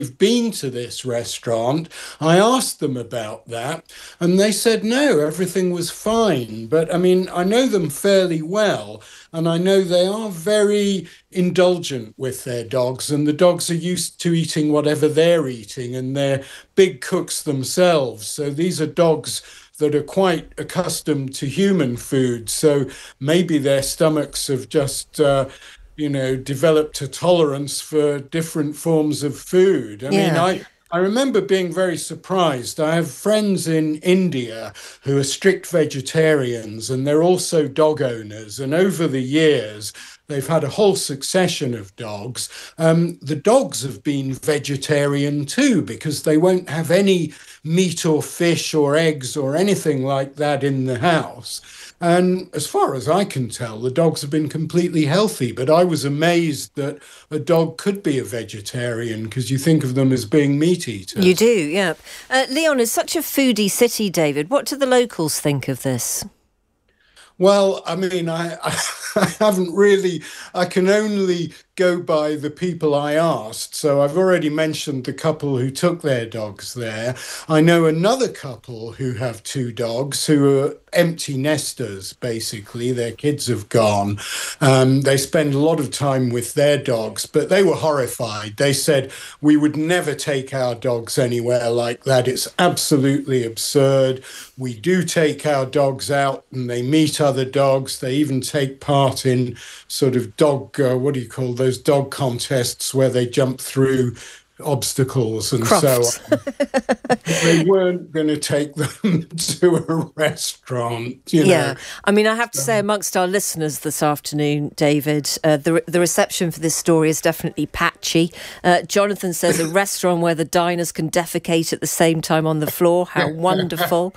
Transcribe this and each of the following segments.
been to this restaurant. I asked them about that, and they said no, everything was fine. But I mean, I know them fairly well, and I know they are very indulgent with their dogs, and the dogs are used to eating whatever they're eating, and they're big cooks themselves. So these are dogs that are quite accustomed to human food. So maybe their stomachs have just developed a tolerance for different forms of food. I mean, I remember being very surprised. I have friends in India who are strict vegetarians, and they're also dog owners. And over the years, they've had a whole succession of dogs. The dogs have been vegetarian too, because they won't have any meat or fish or eggs or anything like that in the house. And as far as I can tell, the dogs have been completely healthy. But I was amazed that a dog could be a vegetarian, because you think of them as being meat eaters. You do, yeah. Lyon is such a foodie city, David. What do the locals think of this? Well, I mean, I haven't really, I can only go by the people I asked. So I've already mentioned the couple who took their dogs there. I know another couple who have 2 dogs who are empty nesters, basically. Their kids have gone. They spend a lot of time with their dogs, but they were horrified. They said, we would never take our dogs anywhere like that. It's absolutely absurd. We do take our dogs out and they meet other dogs. They even take part in sort of dog, what do you call those dog contests where they jump through obstacles and Crofts. so on. They weren't going to take them to a restaurant, you know. I mean, I have to say, amongst our listeners this afternoon, David, the reception for this story is definitely patchy. Jonathan says a restaurant where the diners can defecate at the same time on the floor. How wonderful.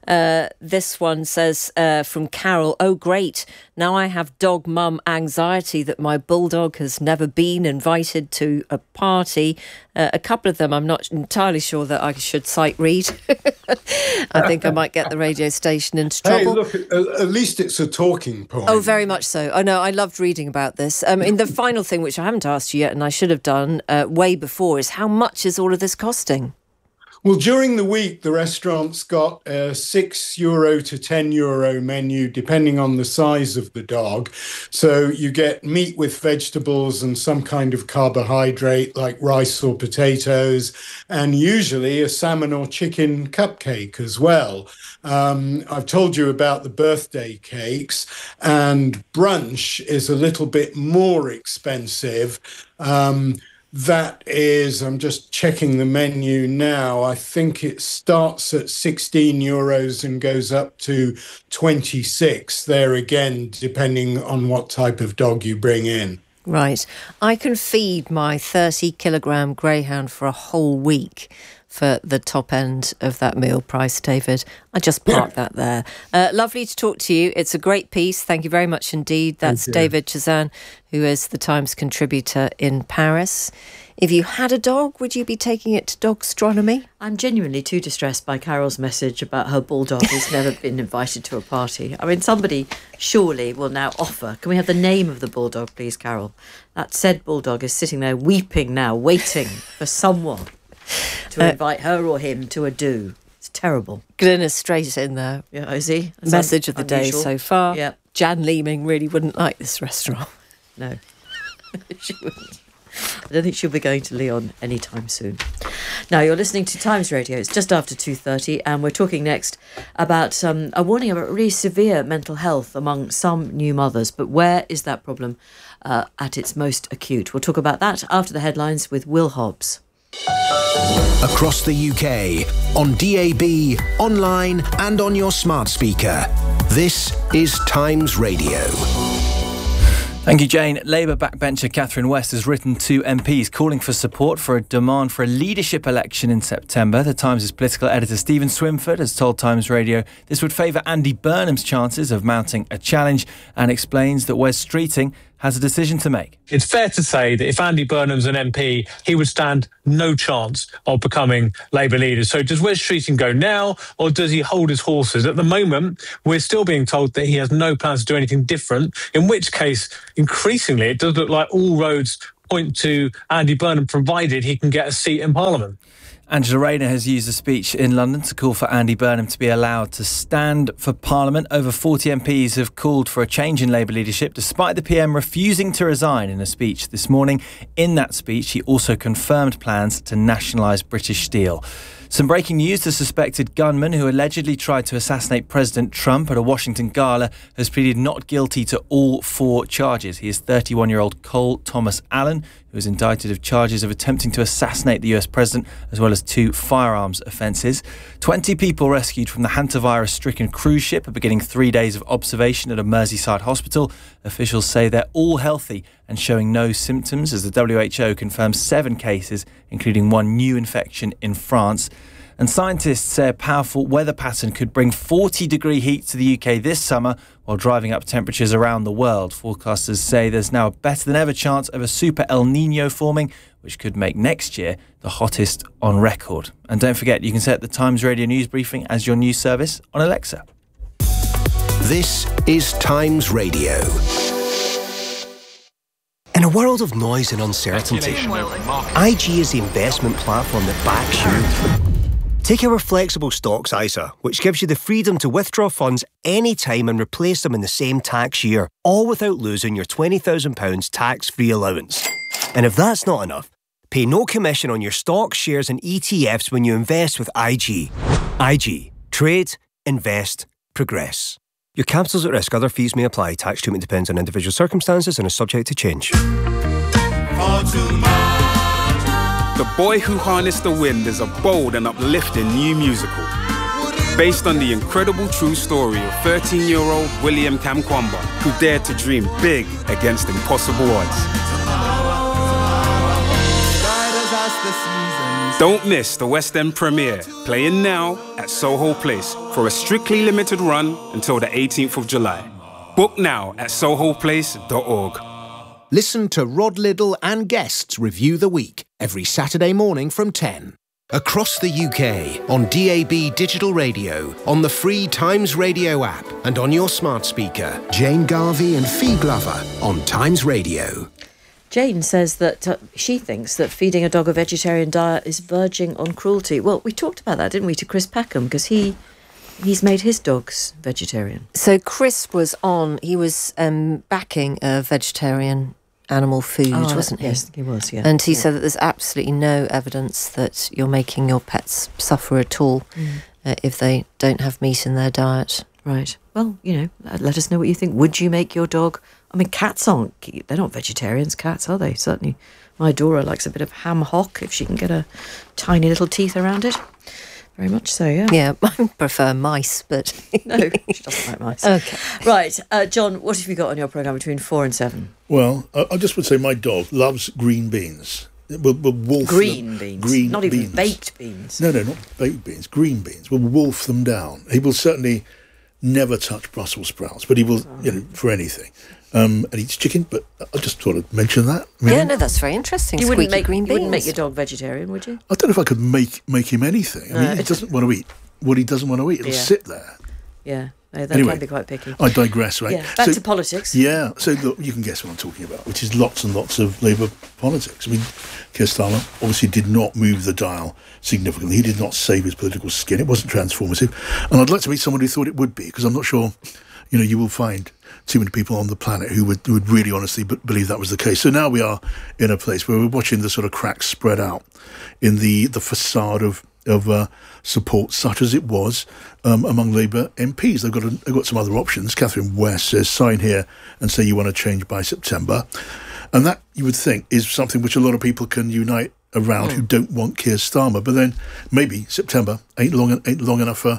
This one says from Carol, oh, great. Now I have dog mum anxiety that my bulldog has never been invited to a party. A couple of them I'm not entirely sure that I should sight read. I think I might get the radio station into trouble. Hey, look, at least it's a talking point. Oh, very much so. I know, I loved reading about this. And the final thing, which I haven't asked you yet and I should have done way before, is how much is all of this costing? Well, during the week, the restaurant's got a €6 to €10 menu, depending on the size of the dog. So you get meat with vegetables and some kind of carbohydrate like rice or potatoes, and usually a salmon or chicken cupcake as well. I've told you about the birthday cakes, and brunch is a little bit more expensive. That is, I'm just checking the menu now. I think it starts at €16 and goes up to 26 there again, depending on what type of dog you bring in. Right. I can feed my 30-kilogram greyhound for a whole week for the top end of that meal price, David. I just park that there. Lovely to talk to you. It's a great piece. Thank you very much indeed. That's David Chazan, who is the Times contributor in Paris. If you had a dog, would you be taking it to Dogstronomy? I'm genuinely too distressed by Carol's message about her bulldog who's never been invited to a party. I mean, somebody surely will now offer. Can we have the name of the bulldog, please, Carol? That said bulldog is sitting there weeping now, waiting for someone to invite her or him to a do. It's terrible. Glynis straight in there. Yeah, is he? That's message of the unusual. day so far. Yeah. Jan Leeming really wouldn't like this restaurant. No, she wouldn't. I don't think she'll be going to Lyon anytime soon. Now, you're listening to Times Radio. It's just after 2:30, and we're talking next about a warning about really severe mental health among some new mothers. But where is that problem at its most acute? We'll talk about that after the headlines with Will Hobbs. Across the UK, on DAB, online and on your smart speaker. This is Times Radio. Thank you, Jane. Labour backbencher Catherine West has written to MPs calling for support for a demand for a leadership election in September. The Times' political editor Stephen Swinford has told Times Radio this would favour Andy Burnham's chances of mounting a challenge, and explains that Wes Streeting has a decision to make. It's fair to say that if Andy Burnham's an MP, he would stand no chance of becoming Labour leader. So does Wes Streeting go now, or does he hold his horses? At the moment, we're still being told that he has no plans to do anything different, in which case, increasingly, it does look like all roads point to Andy Burnham, provided he can get a seat in Parliament. Angela Rayner has used a speech in London to call for Andy Burnham to be allowed to stand for Parliament. Over 40 MPs have called for a change in Labour leadership, despite the PM refusing to resign in a speech this morning. In that speech, he also confirmed plans to nationalise British Steel. Some breaking news: the suspected gunman who allegedly tried to assassinate President Trump at a Washington gala has pleaded not guilty to all 4 charges. He is 31-year-old Cole Thomas Allen, who was indicted of charges of attempting to assassinate the US president, as well as 2 firearms offences. 20 people rescued from the hantavirus-stricken cruise ship are beginning 3 days of observation at a Merseyside hospital. Officials say they're all healthy and showing no symptoms, as the WHO confirms 7 cases, including 1 new infection in France. And scientists say a powerful weather pattern could bring 40-degree heat to the UK this summer, while driving up temperatures around the world. Forecasters say there's now a better than ever chance of a super El Nino forming, which could make next year the hottest on record. And don't forget, you can set the Times Radio News Briefing as your news service on Alexa. This is Times Radio. In a world of noise and uncertainty, IG is the investment platform that backs you. Take our flexible stocks ISA, which gives you the freedom to withdraw funds anytime and replace them in the same tax year, all without losing your £20,000 tax-free allowance. And if that's not enough, pay no commission on your stocks, shares and ETFs when you invest with IG. IG. Trade, invest, progress. Your capital's at risk. Other fees may apply. Tax treatment depends on individual circumstances and is subject to change. The Boy Who Harnessed the Wind is a bold and uplifting new musical based on the incredible true story of 13-year-old William Kamkwamba, who dared to dream big against impossible odds. Don't miss the West End premiere, playing now at Soho Place for a strictly limited run until the 18th of July. Book now at sohoplace.org. Listen to Rod Liddle and guests review the week every Saturday morning from 10. Across the UK, on DAB Digital Radio, on the free Times Radio app, and on your smart speaker. Jane Garvey and Fee Glover on Times Radio. Jane says that she thinks that feeding a dog a vegetarian diet is verging on cruelty. Well, we talked about that, didn't we, to Chris Peckham, because he's made his dogs vegetarian. So Chris was backing a vegetarian animal food, wasn't he? Yes, he was, yeah. And he said that there's absolutely no evidence that you're making your pets suffer at all if they don't have meat in their diet. Right. Well, let us know what you think. Would you make your dog... I mean, they're not vegetarians, cats, are they? Certainly my Dora likes a bit of ham hock if she can get her tiny little teeth around it. Very much so, yeah. Yeah, I prefer mice, but... No, she doesn't like mice. OK. Right, John, what have you got on your programme between 4 and 7? Well, I just would say my dog loves green beans. We'll wolf green beans? Green not even beans. baked beans? No, not baked beans. Green beans. We'll wolf them down. He will certainly never touch Brussels sprouts, but he will, for anything. And eats chicken, but I just thought I'd mention that. Yeah, no, that's very interesting. You wouldn't wouldn't make your dog vegetarian, would you? I don't know if I could make him anything. I mean, he doesn't want to eat what he doesn't want to eat. It'll sit there. Yeah, that anyway, can be quite picky. I digress, right? Yeah, back to politics. Yeah, so look, you can guess what I'm talking about, which is lots and lots of Labour politics. I mean, Keir Starmer obviously did not move the dial significantly. He did not save his political skin. It wasn't transformative. And I'd like to meet someone who thought it would be, because I'm not sure, you will find too many people on the planet who would really honestly believe that was the case. So now we are in a place where we're watching the sort of cracks spread out in the facade of support, such as it was among Labour MPs. They've got some other options. Catherine West says, sign here and say you want to change by September. And that, you would think, is something which a lot of people can unite around who don't want Keir Starmer. But then maybe September ain't long enough for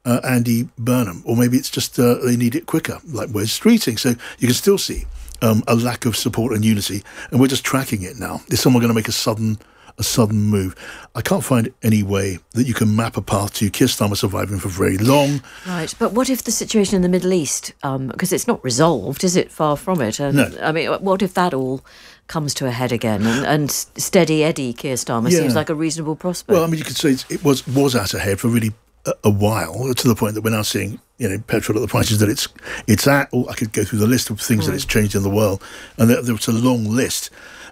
Andy Burnham, or maybe it's just they need it quicker, like Wes Streeting. So you can still see a lack of support and unity, and we're just tracking it now. Is someone going to make a sudden move? I can't find any way that you can map a path to Keir Starmer surviving for very long. Right, but what if the situation in the Middle East, because it's not resolved, is it? Far from it. No. I mean, what if that all comes to a head again, and steady Eddie Keir Starmer seems like a reasonable prospect? Well, I mean, you could say it was at a head for really a while, to the point that we're now seeing petrol at the prices that it's at. Or I could go through the list of things that it's changed in the world, and there was a long list.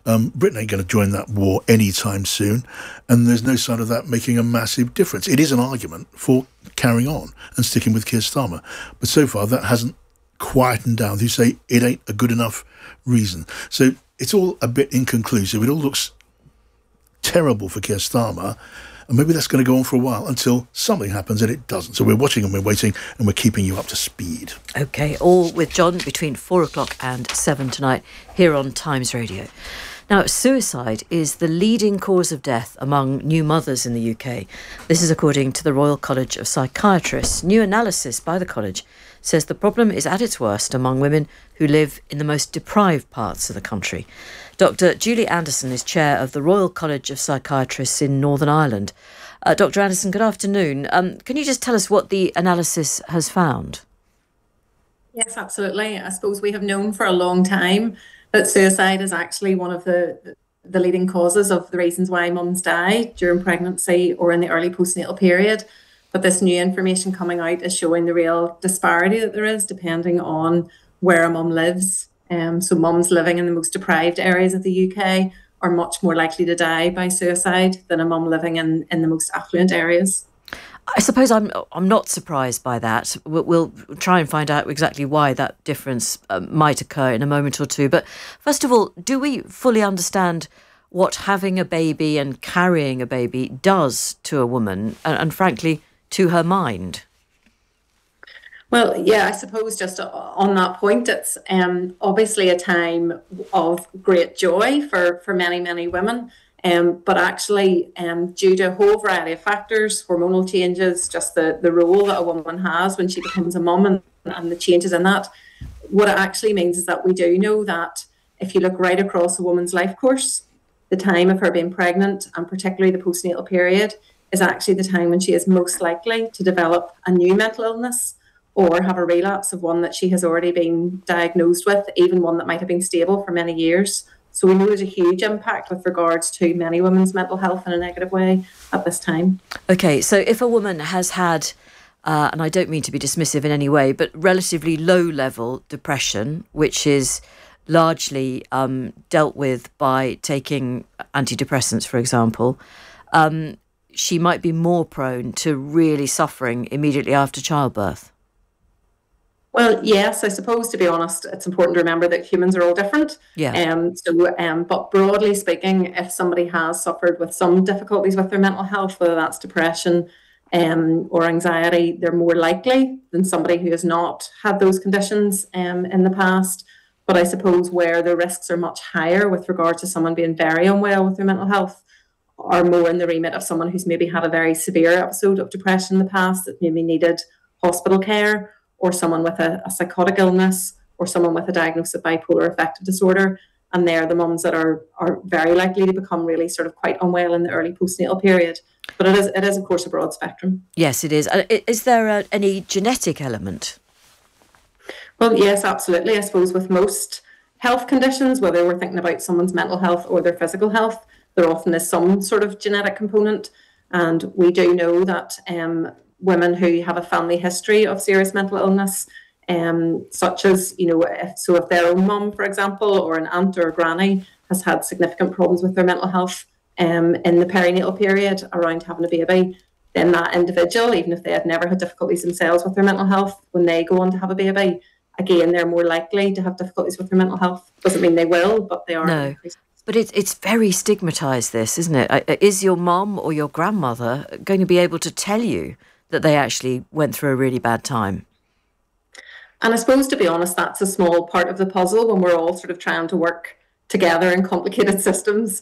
Britain ain't going to join that war anytime soon, and there's no sign of that making a massive difference. It is an argument for carrying on and sticking with Keir Starmer, but so far that hasn't quietened down. You say it ain't a good enough reason. So it's all a bit inconclusive. It all looks terrible for Keir Starmer, and maybe that's going to go on for a while until something happens, and it doesn't. So we're watching and we're waiting, and we're keeping you up to speed. OK, all with John between 4 o'clock and 7 tonight here on Times Radio. Now, suicide is the leading cause of death among new mothers in the UK. This is according to the Royal College of Psychiatrists. New analysis by the college says the problem is at its worst among women who live in the most deprived parts of the country. Dr. Julie Anderson is chair of the Royal College of Psychiatrists in Northern Ireland. Dr. Anderson, good afternoon. Can you just tell us what the analysis has found? Yes, absolutely. I suppose we have known for a long time that suicide is actually one of the leading causes of the reasons why mums die during pregnancy or in the early postnatal period. But this new information coming out is showing the real disparity that there is depending on where a mum lives. So mums living in the most deprived areas of the UK are much more likely to die by suicide than a mum living in the most affluent areas. I suppose I'm not surprised by that. We'll try and find out exactly why that difference might occur in a moment or two. But first of all, do we fully understand what having a baby and carrying a baby does to a woman and frankly, to her mind? Well, yeah, I suppose just on that point, it's obviously a time of great joy for many, many women. But actually, due to a whole variety of factors, hormonal changes, just the role that a woman has when she becomes a mum and the changes in that, what it actually means is that we do know that if you look right across a woman's life course, the time of her being pregnant and particularly the postnatal period is actually the time when she is most likely to develop a new mental illness or have a relapse of one that she has already been diagnosed with, even one that might have been stable for many years. So we know there's a huge impact with regards to many women's mental health in a negative way at this time. OK, so if a woman has had, and I don't mean to be dismissive in any way, but relatively low-level depression, which is largely dealt with by taking antidepressants, for example, she might be more prone to really suffering immediately after childbirth. Well, yes, I suppose, to be honest, it's important to remember that humans are all different. Yeah. But broadly speaking, if somebody has suffered with some difficulties with their mental health, whether that's depression or anxiety, they're more likely than somebody who has not had those conditions in the past. But I suppose where the risks are much higher with regard to someone being very unwell with their mental health are more in the remit of someone who's maybe had a very severe episode of depression in the past that maybe needed hospital care, or someone with a psychotic illness, or someone with a diagnosis of bipolar affective disorder. And they're the mums that are very likely to become really sort of quite unwell in the early postnatal period. But it is, of course, a broad spectrum. Yes, it is. Is there any genetic element? Well, yes, absolutely. I suppose with most health conditions, whether we're thinking about someone's mental health or their physical health, there often is some sort of genetic component. And we do know that women who have a family history of serious mental illness, such as, if their own mum, for example, or an aunt or a granny has had significant problems with their mental health in the perinatal period around having a baby, then that individual, even if they had never had difficulties themselves with their mental health, when they go on to have a baby, again, they're more likely to have difficulties with their mental health. Doesn't mean they will, but they are. No. But it's very stigmatised, this, isn't it? Is your mum or your grandmother going to be able to tell you that they actually went through a really bad time? And I suppose, to be honest, that's a small part of the puzzle when we're all sort of trying to work together in complicated systems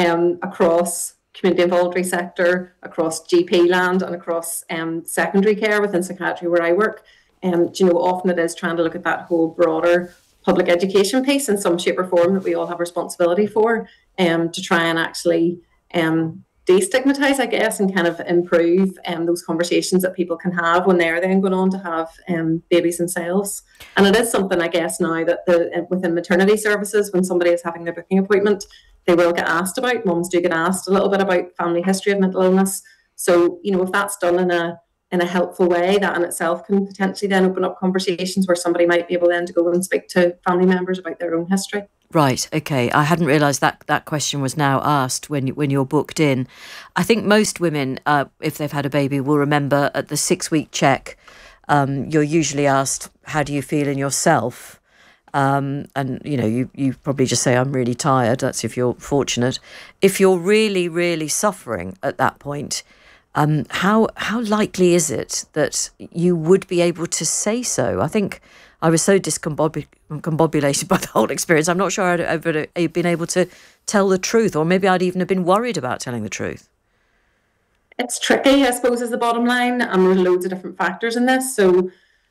across community and voluntary sector, across GP land and across secondary care within psychiatry where I work. Often it is trying to look at that whole broader public education piece in some shape or form that we all have responsibility for, to try and actually destigmatise, I guess, and kind of improve those conversations that people can have when they're then going on to have babies themselves. And it is something, I guess, now that within maternity services, when somebody is having their booking appointment, they will get asked about, mums do get asked a little bit about family history of mental illness. So, if that's done in a helpful way, that in itself can potentially then open up conversations where somebody might be able then to go and speak to family members about their own history. Right, okay. I hadn't realised that question was now asked when you're booked in. I think most women, if they've had a baby, will remember at the 6-week check, you're usually asked, how do you feel in yourself? And, you probably just say, I'm really tired. That's if you're fortunate. If you're really, really suffering at that point, how likely is it that you would be able to say so? I think I was so discombobulated by the whole experience. I'm not sure I'd ever been able to tell the truth, or maybe I'd even have been worried about telling the truth. It's tricky, I suppose, is the bottom line. And there's loads of different factors in this. So,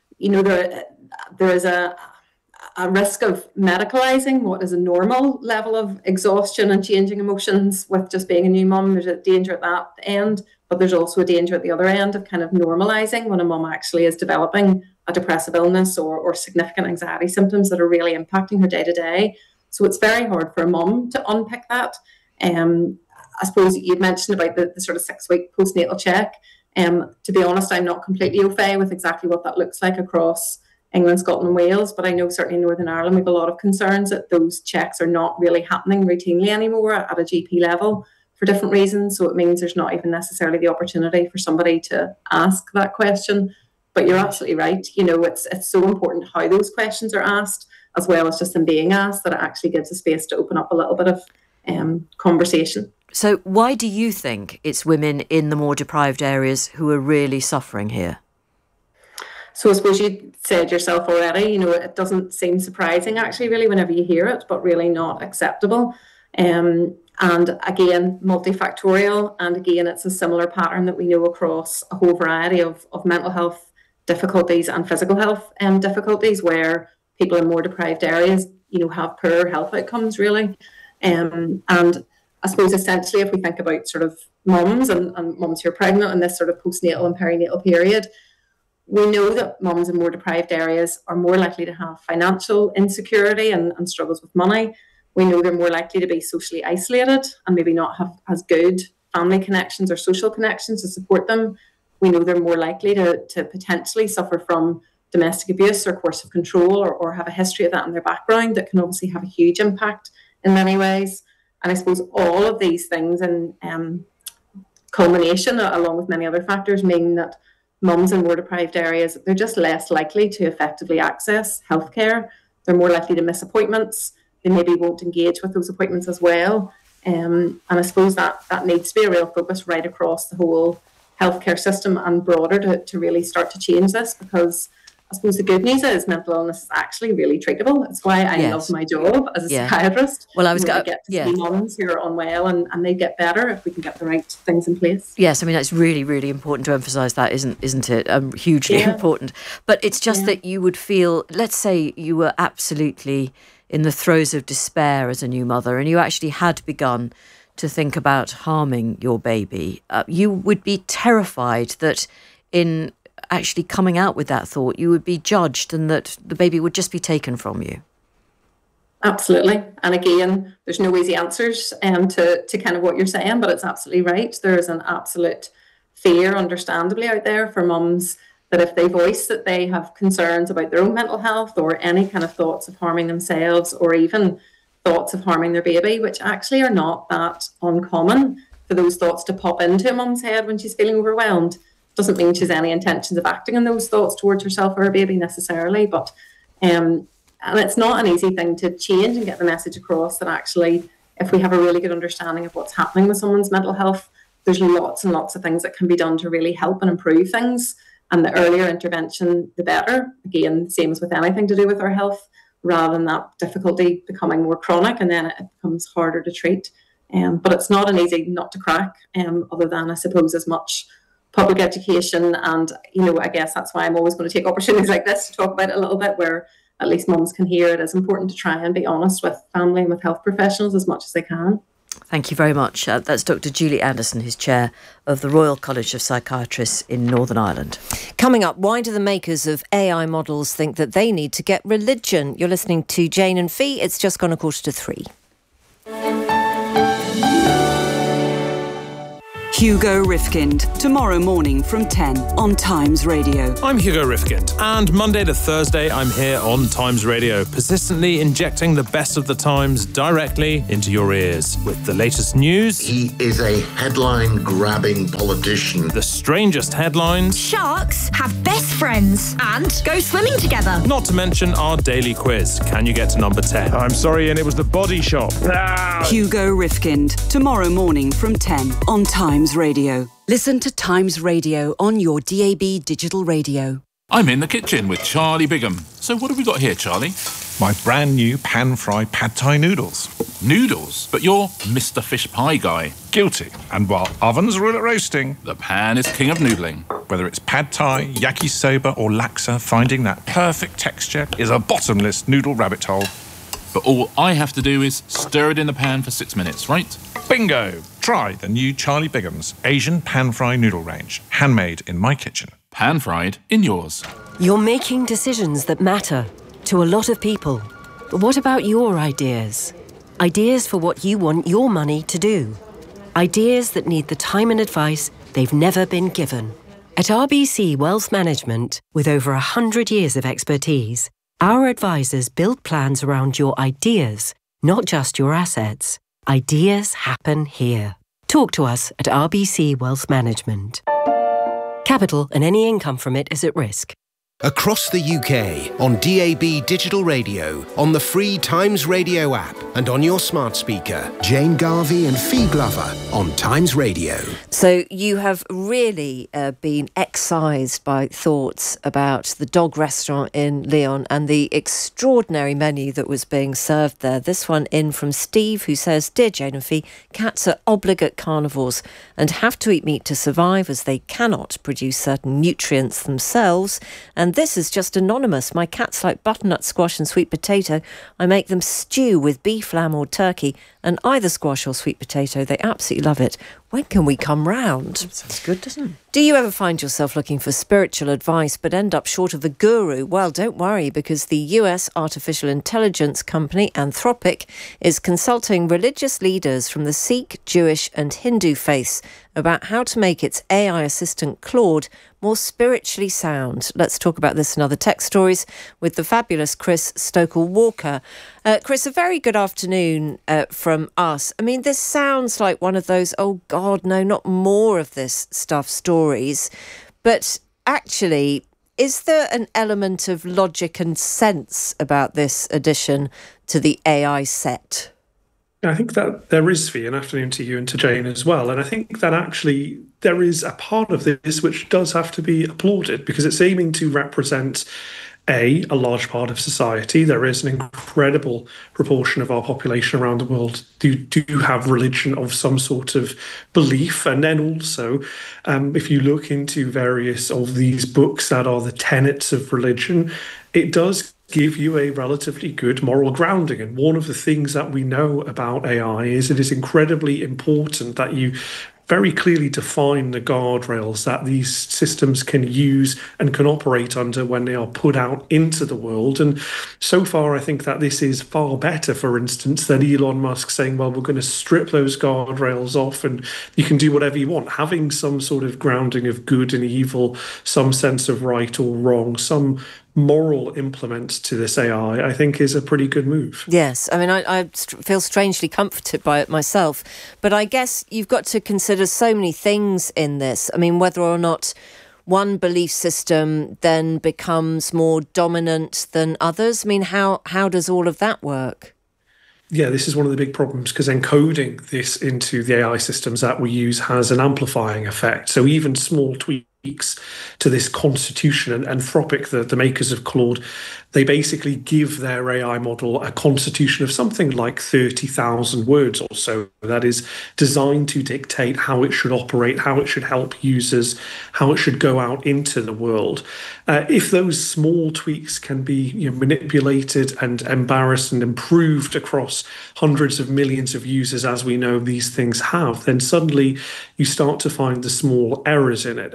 there is a risk of medicalising what is a normal level of exhaustion and changing emotions with just being a new mum. There's a danger at that end, but there's also a danger at the other end of kind of normalising when a mum actually is developing a depressive illness or significant anxiety symptoms that are really impacting her day to day. So it's very hard for a mum to unpick that. I suppose you'd mentioned about the sort of 6-week postnatal check. To be honest, I'm not completely au fait with exactly what that looks like across England, Scotland and Wales, but I know certainly in Northern Ireland we have a lot of concerns that those checks are not really happening routinely anymore at a GP level for different reasons. So it means there's not even necessarily the opportunity for somebody to ask that question. But you're absolutely right. It's so important how those questions are asked, as well as just them being asked, that it actually gives a space to open up a little bit of conversation. So why do you think it's women in the more deprived areas who are really suffering here? So I suppose you said yourself already, it doesn't seem surprising actually really whenever you hear it, but really not acceptable. And again, multifactorial. And again, it's a similar pattern that we know across a whole variety of mental health difficulties and physical health difficulties, where people in more deprived areas, have poorer health outcomes really. And I suppose essentially if we think about sort of mums and mums who are pregnant in this sort of postnatal and perinatal period, we know that mums in more deprived areas are more likely to have financial insecurity and struggles with money. We know they're more likely to be socially isolated and maybe not have as good family connections or social connections to support them. We know they're more likely to potentially suffer from domestic abuse or coercive control or have a history of that in their background that can obviously have a huge impact in many ways. And I suppose all of these things in culmination, along with many other factors, mean that mums in more deprived areas, they're just less likely to effectively access healthcare. They're more likely to miss appointments. They maybe won't engage with those appointments as well. And I suppose that needs to be a real focus right across the whole healthcare system and broader to really start to change this, because I suppose the good news is mental illness is actually really treatable. It's why I love my job as a psychiatrist. Well, I was going to get to see mums who are unwell and they get better if we can get the right things in place. Yes, I mean, that's really, really important to emphasise that, isn't it? Hugely important. But it's just that you would feel, let's say you were absolutely in the throes of despair as a new mother and you actually had begun to think about harming your baby. You would be terrified that in actually coming out with that thought, you would be judged and that the baby would just be taken from you. Absolutely. And again, there's no easy answers to kind of what you're saying, but it's absolutely right. There is an absolute fear, understandably, out there for mums that if they voice that they have concerns about their own mental health or any kind of thoughts of harming themselves or even thoughts of harming their baby, which actually are not that uncommon for those thoughts to pop into a mum's head when she's feeling overwhelmed. Doesn't mean she has any intentions of acting on those thoughts towards herself or her baby necessarily, but and it's not an easy thing to change and get the message across that actually if we have a really good understanding of what's happening with someone's mental health, there's lots and lots of things that can be done to really help and improve things, and the earlier intervention the better. Again, same as with anything to do with our health, rather than that difficulty becoming more chronic and then it becomes harder to treat. But it's not an easy nut to crack, other than I suppose as much public education. And, I guess that's why I'm always going to take opportunities like this to talk about it a little bit, where at least mums can hear it. It's important to try and be honest with family and with health professionals as much as they can. Thank you very much. That's Dr. Julie Anderson, who's chair of the Royal College of Psychiatrists in Northern Ireland. Coming up, why do the makers of AI models think that they need to get religion? You're listening to Jane and Fee. It's just gone 2:45. Hugo Rifkind, tomorrow morning from 10 on Times Radio. I'm Hugo Rifkind, and Monday to Thursday I'm here on Times Radio, persistently injecting the best of the Times directly into your ears. With the latest news... He is a headline-grabbing politician. The strangest headlines... Sharks have best friends and go swimming together. Not to mention our daily quiz. Can you get to number 10? I'm sorry, and it was the Body Shop. Hugo Rifkind, tomorrow morning from 10 on Times Radio. Listen to Times Radio on your DAB digital radio. I'm in the kitchen with Charlie Bigham. So what have we got here, Charlie? My brand new pan-fried pad thai noodles. Noodles? But you're Mr. Fish Pie guy. Guilty. And while ovens rule at roasting, the pan is king of noodling. Whether it's pad thai, yakisoba or laksa, finding that perfect texture is a bottomless noodle rabbit hole. But all I have to do is stir it in the pan for 6 minutes, right? Bingo! Try the new Charlie Bigham's Asian pan-fried noodle range. Handmade in my kitchen. Pan-fried in yours. You're making decisions that matter to a lot of people. But what about your ideas? Ideas for what you want your money to do. Ideas that need the time and advice they've never been given. At RBC Wealth Management, with over 100 years of expertise, our advisors build plans around your ideas, not just your assets. Ideas happen here. Talk to us at RBC Wealth Management. Capital and any income from it is at risk. Across the UK, on DAB digital radio, on the free Times Radio app, and on your smart speaker. Jane Garvey and Fee Glover on Times Radio. So you have really been excised by thoughts about the dog restaurant in Lyon and the extraordinary menu that was being served there. This one in from Steve, who says, "Dear Jane and Fee, cats are obligate carnivores and have to eat meat to survive, as they cannot produce certain nutrients themselves. And this is just anonymous. My cats like butternut squash and sweet potato. I make them stew with beef, lamb or turkey, and either squash or sweet potato. They absolutely love it. When can we come round?" Sounds good, doesn't it? Do you ever find yourself looking for spiritual advice but end up short of a guru? Well, don't worry, because the US artificial intelligence company Anthropic is consulting religious leaders from the Sikh, Jewish and Hindu faiths about how to make its AI assistant Claude more spiritually sound. Let's talk about this and other tech stories with the fabulous Chris Stokel-Walker. Chris, a very good afternoon from us. I mean, this sounds like one of those, oh God, no, not more of this stuff stories. But actually, is there an element of logic and sense about this addition to the AI set? I think that there is, Fee, an afternoon to you and to Jane as well. And I think that actually there is a part of this which does have to be applauded, because it's aiming to represent a large part of society. There is an incredible proportion of our population around the world who do have religion of some sort of belief. And then also, if you look into various of these books that are the tenets of religion, it does give you a relatively good moral grounding. And one of the things that we know about AI is it is incredibly important that you very clearly define the guardrails that these systems can use and can operate under when they are put out into the world. And so far, I think that this is far better, for instance, than Elon Musk saying, well, we're going to strip those guardrails off and you can do whatever you want. Having some sort of grounding of good and evil, some sense of right or wrong, some moral implement to this AI, I think is a pretty good move. Yes, I mean, I feel strangely comforted by it myself, but I guess you've got to consider so many things in this. I mean, whether or not one belief system then becomes more dominant than others. I mean, how does all of that work? Yeah, this is one of the big problems, because encoding this into the AI systems that we use has an amplifying effect. So even small tweaks to this constitution, and Anthropic, the makers of Claude, they basically give their AI model a constitution of something like 30,000 words or so that is designed to dictate how it should operate, how it should help users, how it should go out into the world. If those small tweaks can be manipulated and embarrassed and improved across hundreds of millions of users, as we know these things have, then suddenly you start to find the small errors in it. And that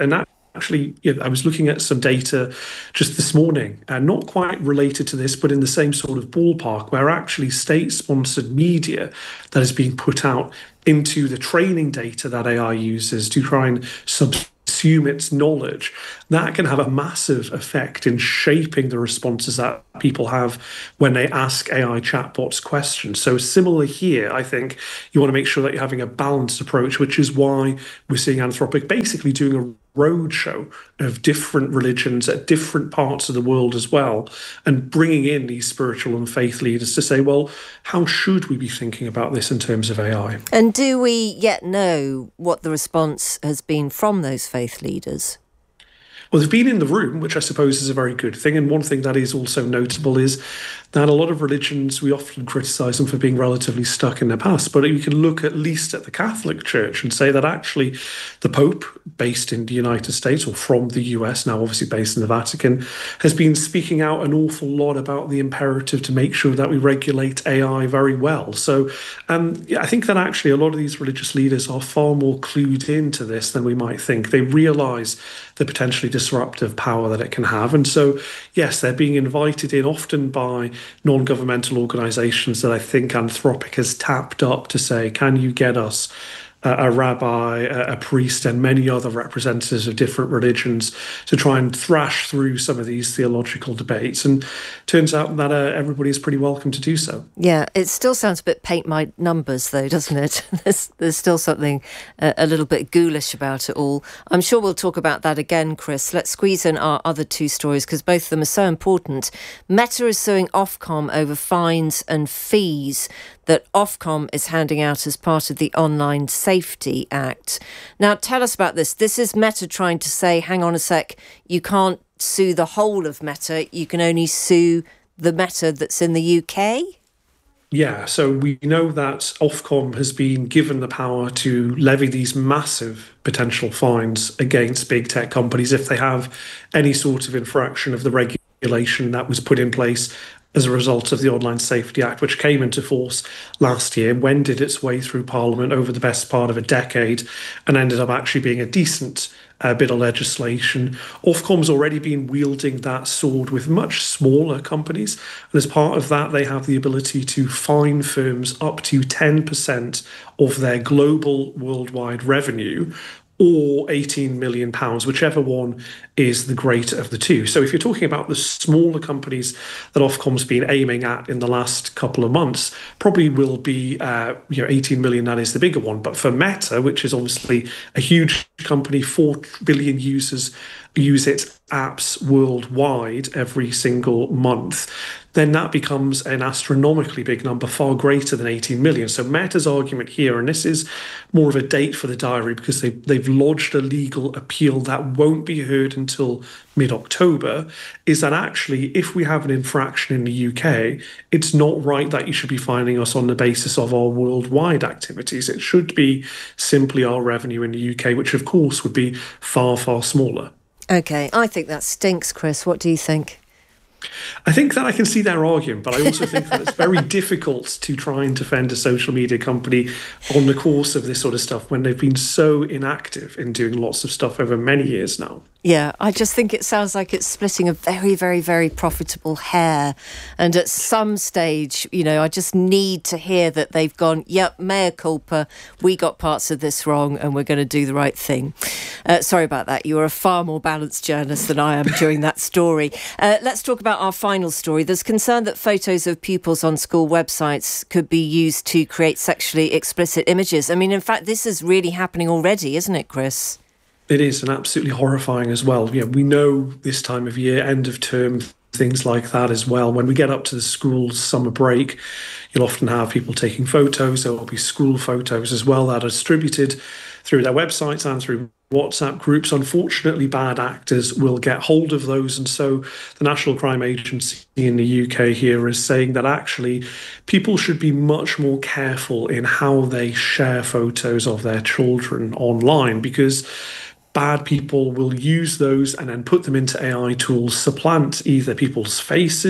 actually, I was looking at some data just this morning, not quite related to this, but in the same sort of ballpark, where actually state-sponsored media that is being put out into the training data that AI uses to try and subsume its knowledge, that can have a massive effect in shaping the responses that people have when they ask AI chatbots questions. So similarly here, I think you want to make sure that you're having a balanced approach, which is why we're seeing Anthropic basically doing a roadshow of different religions at different parts of the world as well, and bringing in these spiritual and faith leaders to say, well, how should we be thinking about this in terms of AI? And do we yet know what the response has been from those faith leaders? Well, they've been in the room, which I suppose is a very good thing. And one thing that is also notable is that a lot of religions, we often criticise them for being relatively stuck in their past. But you can look at least at the Catholic Church and say that actually the Pope, based in the United States or from the US, now obviously based in the Vatican, has been speaking out an awful lot about the imperative to make sure that we regulate AI very well. So I think that actually a lot of these religious leaders are far more clued into this than we might think. They realise the potentially disruptive power that it can have. And so, yes, they're being invited in often by non-governmental organisations that I think Anthropic has tapped up to say, can you get us a rabbi, a priest, and many other representatives of different religions to try and thrash through some of these theological debates. And turns out that everybody is pretty welcome to do so. Yeah, it still sounds a bit paint my numbers, though, doesn't it? There's still something a little bit ghoulish about it all. I'm sure we'll talk about that again, Chris. Let's squeeze in our other two stories because both of them are so important. Meta is suing Ofcom over fines and fees that Ofcom is handing out as part of the Online Safety Act. Now, tell us about this. This is Meta trying to say, hang on a sec, you can't sue the whole of Meta, you can only sue the Meta that's in the UK? Yeah, so we know that Ofcom has been given the power to levy these massive potential fines against big tech companies if they have any sort of infraction of the regulation that was put in place as a result of the Online Safety Act, which came into force last year, wended its way through Parliament over the best part of a decade, and ended up actually being a decent bit of legislation. Ofcom's already been wielding that sword with much smaller companies, and as part of that, they have the ability to fine firms up to 10% of their global worldwide revenue, or £18 million, whichever one is the greater of the two. So if you're talking about the smaller companies that Ofcom's been aiming at in the last couple of months, probably will be 18 million, that is the bigger one. But for Meta, which is obviously a huge company, 4 billion users use its apps worldwide every single month, then that becomes an astronomically big number, far greater than 18 million. So Meta's argument here, and this is more of a date for the diary because they've lodged a legal appeal that won't be heard until mid-October, is that actually if we have an infraction in the UK, it's not right that you should be fining us on the basis of our worldwide activities. It should be simply our revenue in the UK, which of course would be far, far smaller. OK, I think that stinks, Chris. What do you think? I think that I can see their argument, but I also think that it's very difficult to try and defend a social media company on the course of this sort of stuff when they've been so inactive in doing lots of stuff over many years now. Yeah, I just think it sounds like it's splitting a very, very, very profitable hair. And at some stage, I just need to hear that they've gone, yep, mea culpa, we got parts of this wrong and we're going to do the right thing. Sorry about that. You are a far more balanced journalist than I am during that story. Let's talk about our final story. There's concern that photos of pupils on school websites could be used to create sexually explicit images. I mean, in fact, this is really happening already, isn't it, Chris? It is, and absolutely horrifying as well. We know this time of year, end of term, things like that as well. When we get up to the school's summer break, you'll often have people taking photos. There will be school photos as well that are distributed through their websites and through WhatsApp groups. Unfortunately, bad actors will get hold of those. And so the National Crime Agency in the UK here is saying that actually people should be much more careful in how they share photos of their children online, because bad people will use those and then put them into AI tools, supplant either people's faces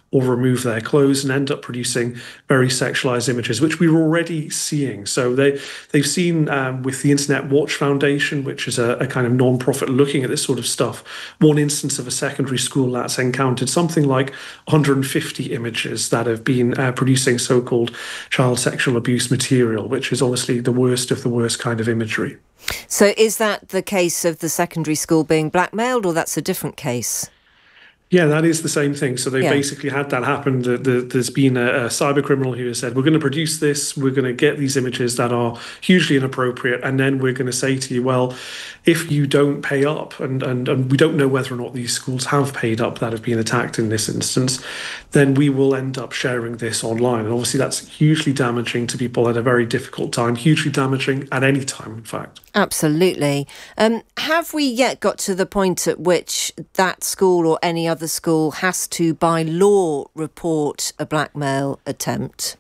or remove their clothes and end up producing very sexualized images, which we're already seeing. So they've seen with the Internet Watch Foundation, which is a kind of non-profit looking at this sort of stuff, one instance of a secondary school that's encountered something like 150 images that have been producing so-called child sexual abuse material, which is obviously the worst of the worst kind of imagery. So is that the case of the secondary school being blackmailed, or that's a different case? Yeah, that is the same thing. So they basically had that happen. There's been a cyber criminal who has said, we're going to produce this, we're going to get these images that are hugely inappropriate, and then we're going to say to you, well, if you don't pay up, and we don't know whether or not these schools have paid up that have been attacked in this instance, then we will end up sharing this online. And obviously that's hugely damaging to people at a very difficult time, hugely damaging at any time, in fact. Absolutely. Have we yet got to the point at which that school or any other school has to, by law, report a blackmail attempt?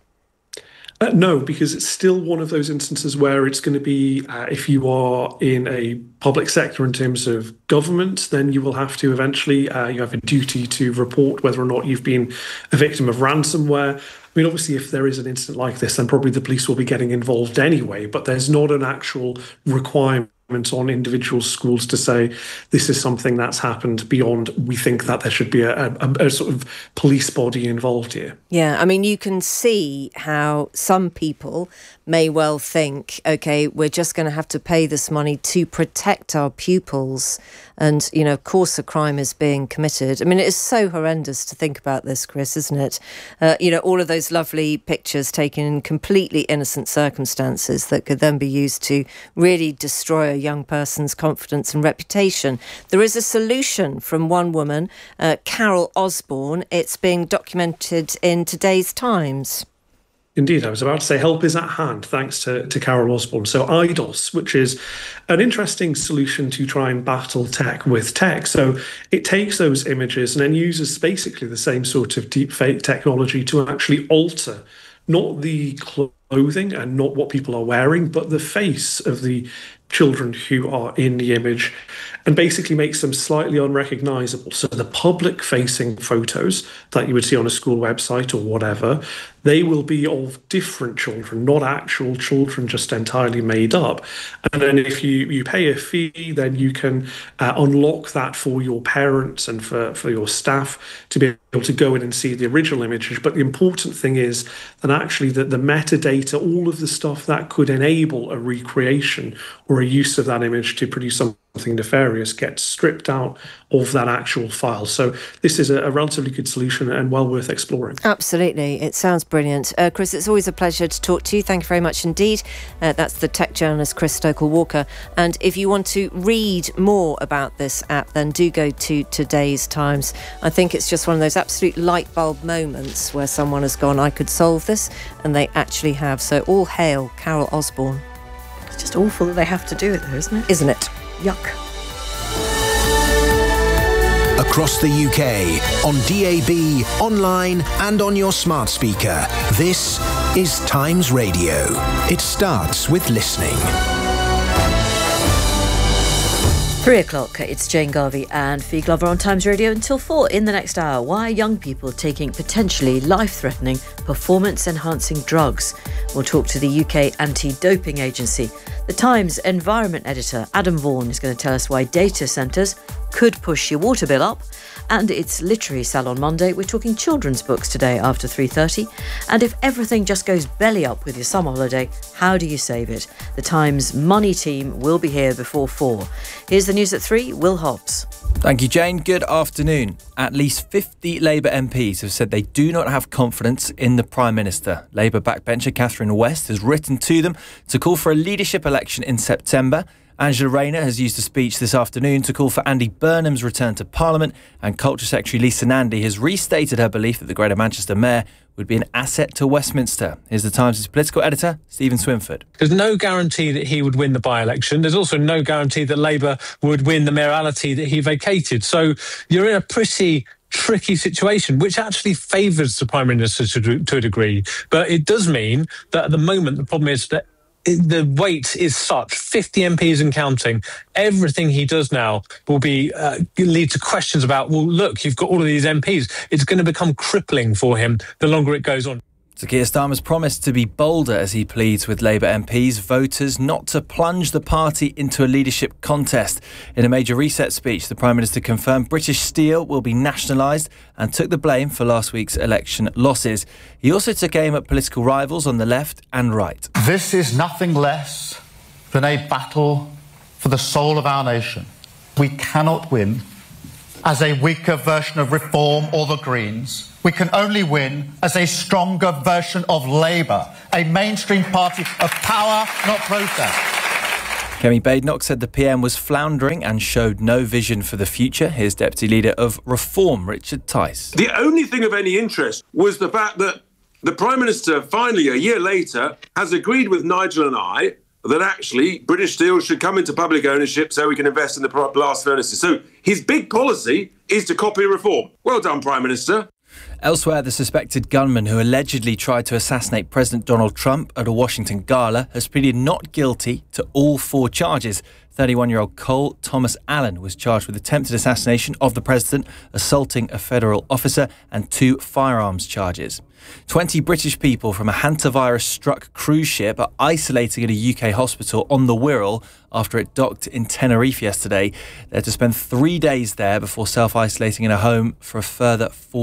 No, because it's still one of those instances where it's going to be, if you are in a public sector in terms of government, then you will have to eventually, you have a duty to report whether or not you've been a victim of ransomware. I mean, obviously, if there is an incident like this, then probably the police will be getting involved anyway, but there's not an actual requirement on individual schools to say this is something that's happened beyond we think that there should be a sort of police body involved here. Yeah, I mean, you can see how some people may well think, OK, we're just going to have to pay this money to protect our pupils. And, you know, of course, a crime is being committed. I mean, it is so horrendous to think about this, Chris, isn't it? You know, all of those lovely pictures taken in completely innocent circumstances that could then be used to really destroy a young person's confidence and reputation. There is a solution from one woman, Carol Osborne. It's being documented in today's Times. Indeed, I was about to say help is at hand, thanks to Carol Osborne. So IDOS, which is an interesting solution to try and battle tech with tech. So it takes those images and then uses basically the same sort of deepfake technology to actually alter not the clothing and not what people are wearing, but the face of the children who are in the image, and basically makes them slightly unrecognizable. So the public-facing photos that you would see on a school website or whatever, they will be of different children, not actual children just entirely made up. And then if you pay a fee, then you can unlock that for your parents and for your staff to be able to go in and see the original images. But the important thing is that actually the metadata, all of the stuff that could enable a recreation or a use of that image to produce something nefarious gets stripped out of that actual file. So this is a relatively good solution and well worth exploring. Absolutely. It sounds brilliant. Chris, it's always a pleasure to talk to you. Thank you very much indeed. That's the tech journalist Chris Stokell-Walker. And if you want to read more about this app, then do go to today's Times. I think it's just one of those absolute light bulb moments where someone has gone, I could solve this, and they actually have. So all hail Carol Osborne. It's just awful that they have to do it though, isn't it? Isn't it? Yuck. Across the UK, on DAB, online and on your smart speaker. This is Times Radio. It starts with listening. 3 o'clock, it's Jane Garvey and Fee Glover on Times Radio until 4 in the next hour. Why are young people taking potentially life-threatening performance-enhancing drugs? We'll talk to the UK Anti-Doping Agency. The Times environment editor Adam Vaughan is going to tell us why data centres could push your water bill up. And it's Literary Salon Monday. We're talking children's books today after 3:30. And if everything just goes belly up with your summer holiday, how do you save it? The Times Money team will be here before 4. Here's the news at 3, Will Hobbs. Thank you, Jane. Good afternoon. At least 50 Labour MPs have said they do not have confidence in the Prime Minister. Labour backbencher Catherine West has written to them to call for a leadership election in September. Angela Rayner has used a speech this afternoon to call for Andy Burnham's return to Parliament, and Culture Secretary Lisa Nandy has restated her belief that the Greater Manchester Mayor would be an asset to Westminster. Here's the Times' political editor, Stephen Swinford. There's no guarantee that he would win the by-election. There's also no guarantee that Labour would win the mayoralty that he vacated. So you're in a pretty tricky situation, which actually favours the Prime Minister to a degree. But it does mean that at the moment the problem is that the weight is such, 50 MPs and counting. Everything he does now will be lead to questions about, well, look, you've got all of these MPs. It's going to become crippling for him the longer it goes on. So Keir Starmer's promised to be bolder as he pleads with Labour MPs, voters not to plunge the party into a leadership contest. In a major reset speech, the Prime Minister confirmed British Steel will be nationalised and took the blame for last week's election losses. He also took aim at political rivals on the left and right. This is nothing less than a battle for the soul of our nation. We cannot win as a weaker version of Reform or the Greens. We can only win as a stronger version of Labour, a mainstream party of power, not protest. Kemi Badenoch said the PM was floundering and showed no vision for the future. Here's Deputy Leader of Reform, Richard Tice. The only thing of any interest was the fact that the Prime Minister, finally, a year later, has agreed with Nigel and I that actually British Steel should come into public ownership so we can invest in the blast furnaces. So his big policy is to copy Reform. Well done, Prime Minister. Elsewhere, the suspected gunman who allegedly tried to assassinate President Donald Trump at a Washington gala has pleaded not guilty to all 4 charges. 31-year-old Cole Thomas Allen was charged with attempted assassination of the president, assaulting a federal officer, and 2 firearms charges. 20 British people from a hantavirus-struck cruise ship are isolating at a UK hospital on the Wirral after it docked in Tenerife yesterday. They're to spend 3 days there before self-isolating in a home for a further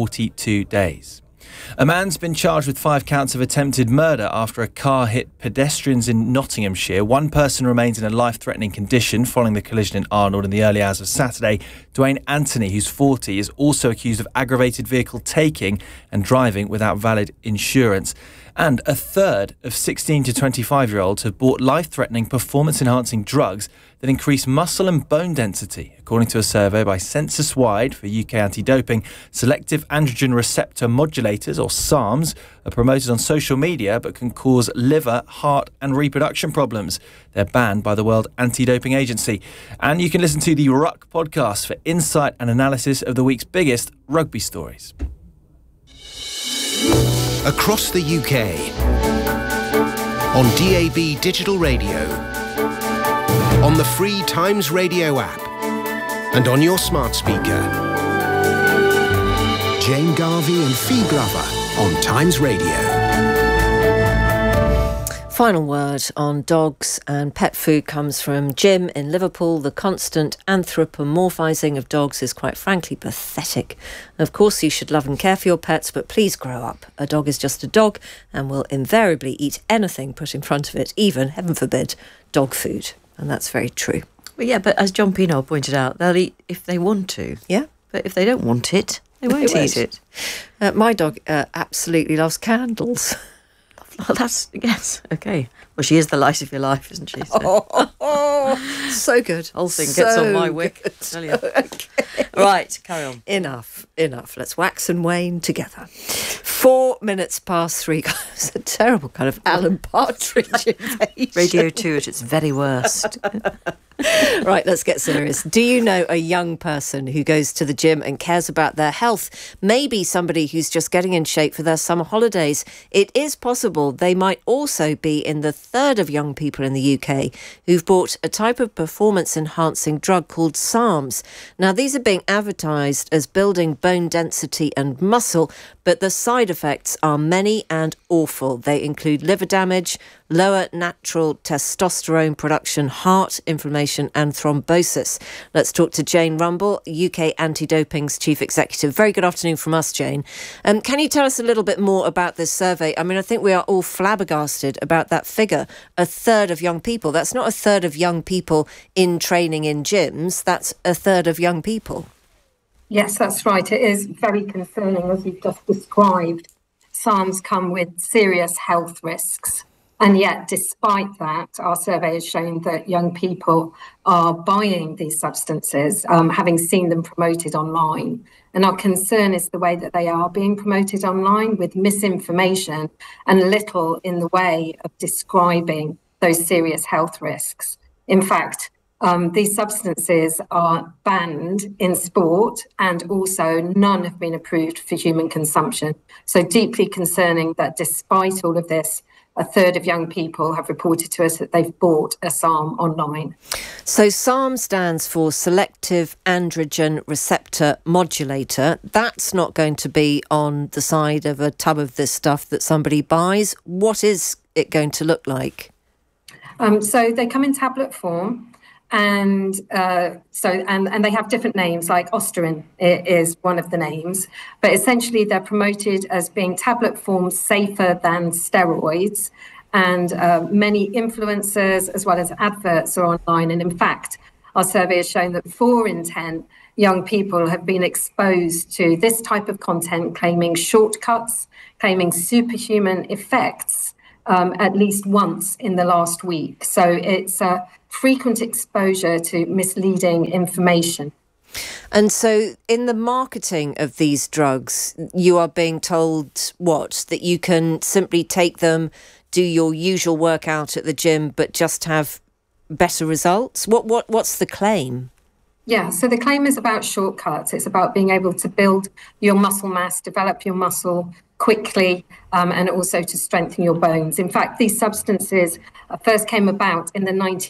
42 days. A man's been charged with 5 counts of attempted murder after a car hit pedestrians in Nottinghamshire. 1 person remains in a life-threatening condition following the collision in Arnold in the early hours of Saturday. Dwayne Anthony, who's 40, is also accused of aggravated vehicle taking and driving without valid insurance. And a third of 16 to 25-year-olds have bought life-threatening performance-enhancing drugs that increase muscle and bone density. According to a survey by Census Wide for UK Anti-Doping, selective androgen receptor modulators, or SARMs, are promoted on social media but can cause liver, heart and reproduction problems. They're banned by the World Anti-Doping Agency. And you can listen to the Ruck podcast for insight and analysis of the week's biggest rugby stories. Across the UK, on DAB Digital Radio, on the free Times Radio app, and on your smart speaker. Jane Garvey and Fee Glover on Times Radio. Final word on dogs and pet food comes from Jim in Liverpool. The constant anthropomorphising of dogs is quite frankly pathetic. Of course you should love and care for your pets, but please grow up. A dog is just a dog and will invariably eat anything put in front of it, even, heaven forbid, dog food. And that's very true. Well, yeah, but as John Pino pointed out, they'll eat if they want to. Yeah. But if they don't want it, they won't eat it. My dog absolutely loves candles. Oh, that's, yes, okay. Well, she is the light of your life, isn't she? So, so good. Whole thing gets on my wick. Tell you. Okay. Right, carry on. Enough. Let's wax and wane together. 4 minutes past 3. It's a terrible kind of Alan Partridge invasion. Radio 2 at its very worst. Right, let's get serious. Do you know a young person who goes to the gym and cares about their health? Maybe somebody who's just getting in shape for their summer holidays. It is possible they might also be in the third of young people in the UK who've bought a type of performance-enhancing drug called SARMs. Now, these are being advertised as building bone density and muscle, but the side effects are many and awful. They include liver damage, lower natural testosterone production, heart inflammation and thrombosis. Let's talk to Jane Rumble, UK Anti-Doping's Chief Executive. Very good afternoon from us, Jane. Can you tell us a little bit more about this survey? I mean, I think we are all flabbergasted about that figure, a third of young people. That's not a third of young people in training in gyms, that's a third of young people. Yes, that's right. It is very concerning, as you've just described. SARMs come with serious health risks. And yet, despite that, our survey has shown that young people are buying these substances, having seen them promoted online. And our concern is the way that they are being promoted online, with misinformation and little in the way of describing those serious health risks. In fact, these substances are banned in sport, and also none have been approved for human consumption. So deeply concerning that despite all of this, a third of young people have reported to us that they've bought a SARM online. So SARM stands for Selective Androgen Receptor Modulator. That's not going to be on the side of a tub of this stuff that somebody buys. What is it going to look like? So they come in tablet form. And they have different names, like Osterin is one of the names, but essentially they're promoted as being tablet form safer than steroids. And many influencers as well as adverts are online. And in fact, our survey has shown that 4 in 10 young people have been exposed to this type of content, claiming shortcuts, claiming superhuman effects at least once in the last week. So it's a frequent exposure to misleading information. And so in the marketing of these drugs, you are being told what? That you can simply take them, do your usual workout at the gym, but just have better results? What's the claim? Yeah, so the claim is about shortcuts. It's about being able to build your muscle mass, develop your muscle quickly, and also to strengthen your bones. In fact, these substances first came about in the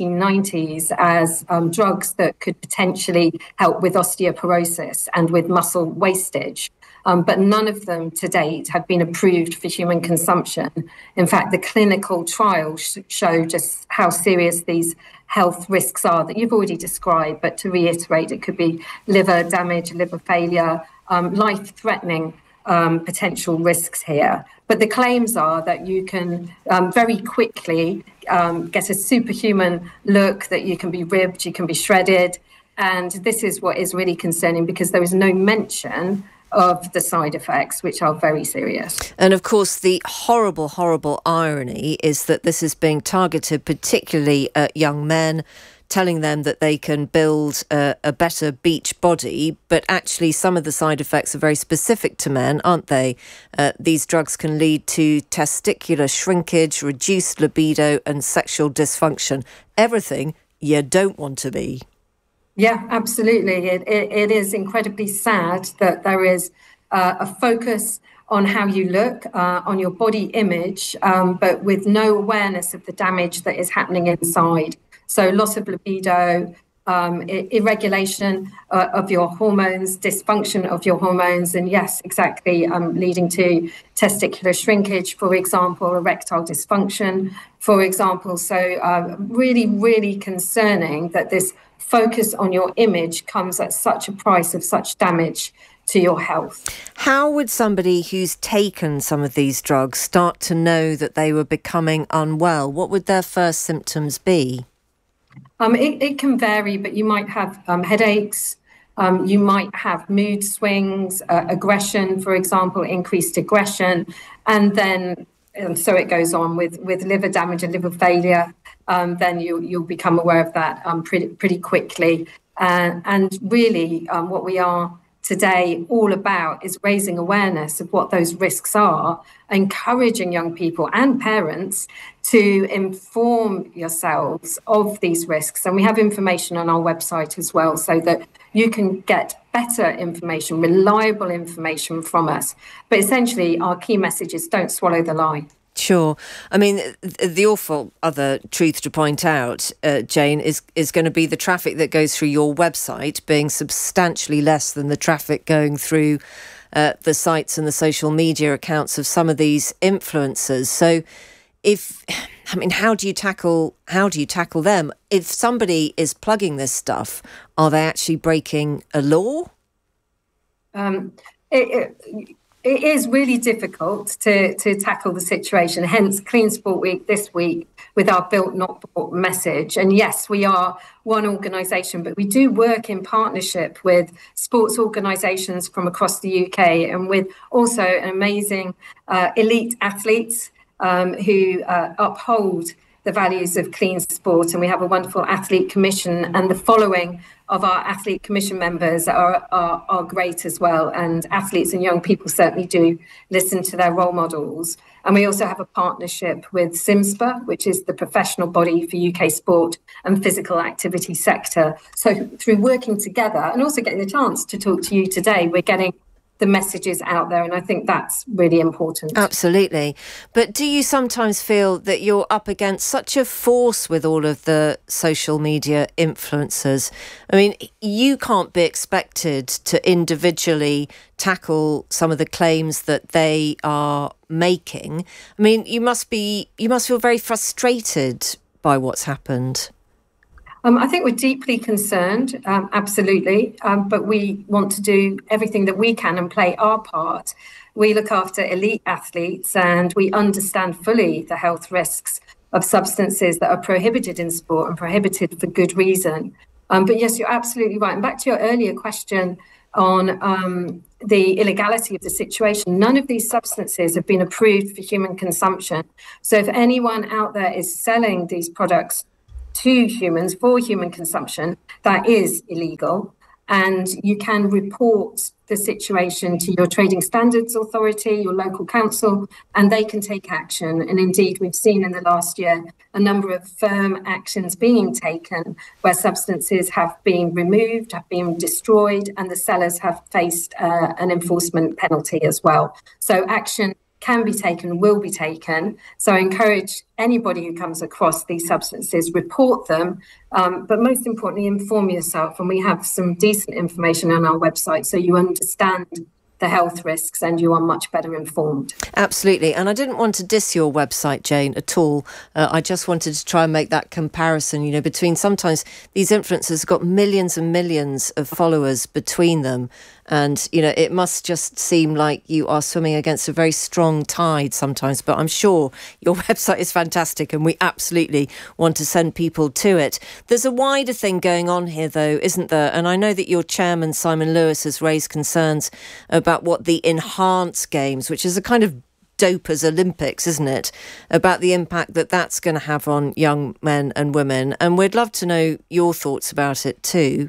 1990s as drugs that could potentially help with osteoporosis and with muscle wastage. But none of them to date have been approved for human consumption. In fact, the clinical trials show just how serious these health risks are that you've already described. But to reiterate, it could be liver damage, liver failure, life-threatening potential risks here. But the claims are that you can very quickly get a superhuman look, that you can be ribbed, you can be shredded. And this is what is really concerning, because there is no mention of the side effects, which are very serious. And of course, the horrible, horrible irony is that this is being targeted particularly at young men, telling them that they can build a better beach body, but actually some of the side effects are very specific to men, aren't they? These drugs can lead to testicular shrinkage, reduced libido and sexual dysfunction. Everything you don't want to be. Yeah, absolutely. It is incredibly sad that there is a focus on how you look, on your body image, but with no awareness of the damage that is happening inside. So loss of libido, irregulation of your hormones, dysfunction of your hormones, and yes, exactly, leading to testicular shrinkage, for example, erectile dysfunction, for example. So really, really concerning that this focus on your image comes at such a price of such damage to your health. How would somebody who's taken some of these drugs start to know that they were becoming unwell? What would their first symptoms be? It can vary, but you might have headaches, you might have mood swings, aggression, for example, increased aggression, and so it goes on with liver damage and liver failure. Then you'll become aware of that pretty quickly. And really, what we are today all about is raising awareness of what those risks are, encouraging young people and parents to inform yourselves of these risks. And we have information on our website as well, so that you can get better information, reliable information from us. But essentially, our key message is don't swallow the lie. Sure. I mean, the awful other truth to point out, Jane, is going to be the traffic that goes through your website being substantially less than the traffic going through the sites and the social media accounts of some of these influencers. So how do you tackle them? If somebody is plugging this stuff, are they actually breaking a law? It is really difficult to tackle the situation, hence Clean Sport Week this week with our Built Not Bought message. And yes, we are one organisation, but we do work in partnership with sports organisations from across the UK and with also an amazing elite athletes who uphold the values of clean sport. And we have a wonderful athlete commission, and the following of our athlete commission members are great as well. And athletes and young people certainly do listen to their role models. And we also have a partnership with SIMSPA, which is the professional body for UK sport and physical activity sector. So through working together and also getting the chance to talk to you today, we're getting the messages out there. And I think that's really important. Absolutely. But do you sometimes feel that you're up against such a force with all of the social media influencers? I mean, you can't be expected to individually tackle some of the claims that they are making. I mean, you must feel very frustrated by what's happened. I think we're deeply concerned, absolutely, but we want to do everything that we can and play our part. We look after elite athletes and we understand fully the health risks of substances that are prohibited in sport and prohibited for good reason. But yes, you're absolutely right. And back to your earlier question on the illegality of the situation, none of these substances have been approved for human consumption. So if anyone out there is selling these products to humans for human consumption, that is illegal. And you can report the situation to your Trading Standards Authority, your local council, and they can take action. And indeed, we've seen in the last year a number of firm actions being taken where substances have been removed, have been destroyed, and the sellers have faced an enforcement penalty as well. So action can be taken, will be taken. So I encourage anybody who comes across these substances, report them, but most importantly, inform yourself. And we have some decent information on our website so you understand the health risks and you are much better informed. Absolutely. And I didn't want to diss your website, Jane, at all. I just wanted to try and make that comparison, between sometimes these influencers have got millions and millions of followers between them. And, it must just seem like you are swimming against a very strong tide sometimes. But I'm sure your website is fantastic and we absolutely want to send people to it. There's a wider thing going on here, though, isn't there? And I know that your chairman, Simon Lewis, has raised concerns about what the Enhance Games, which is a kind of dopers Olympics, isn't it? About the impact that that's going to have on young men and women. And we'd love to know your thoughts about it too.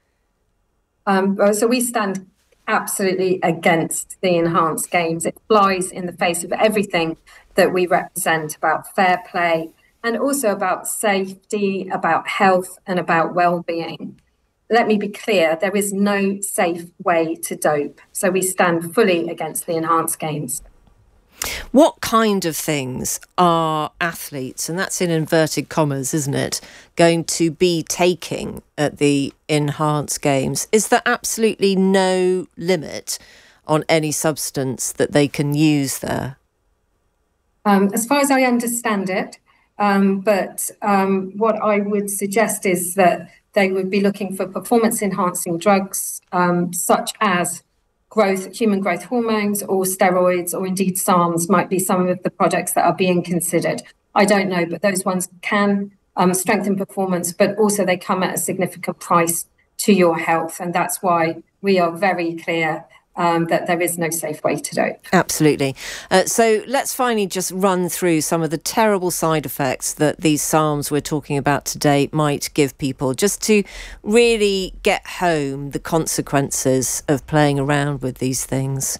So we stand absolutely against the Enhanced Games. It flies in the face of everything that we represent about fair play and also about safety, about health and about well-being. Let me be clear, there is no safe way to dope. So we stand fully against the Enhanced Games. What kind of things are athletes, and that's in inverted commas, isn't it, going to be taking at the Enhanced Games? Is there absolutely no limit on any substance that they can use there? As far as I understand it, but what I would suggest is that they would be looking for performance-enhancing drugs such as human growth hormones or steroids, or indeed SARMs might be some of the products that are being considered. I don't know, but those ones can strengthen performance, but also they come at a significant price to your health. And that's why we are very clear that there is no safe way to dope. Absolutely. So let's finally just run through some of the terrible side effects that these SARMs we're talking about today might give people, just to really get home the consequences of playing around with these things.